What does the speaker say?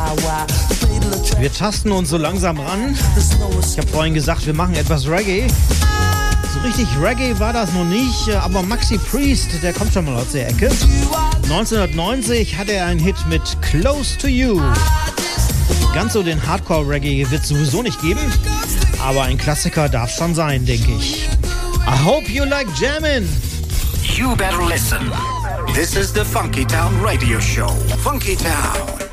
Wir tasten uns so langsam ran. Ich habe vorhin gesagt, wir machen etwas Reggae. So richtig Reggae war das noch nicht, aber Maxi Priest, der kommt schon mal aus der Ecke. 1990 hatte er einen Hit mit Close to You. Ganz so den Hardcore-Reggae wird es sowieso nicht geben, aber ein Klassiker darf schon sein, denke ich. I hope you like jammin'. You better listen. This is the Funky Town Radio Show. Funky Town.